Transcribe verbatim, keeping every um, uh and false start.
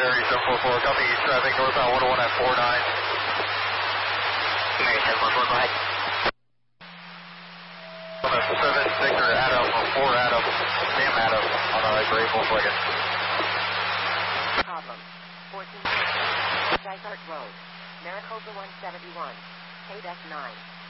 Mary seven four four, copy east traffic, northbound one oh one at four nine. Mary seven four four, go ahead. seven Victor Adam, four Adam, Sam Adam on a gray Volkswagen. Problem. fourteen Dysart Road, Maricopa one seventy-one, K D E S nine.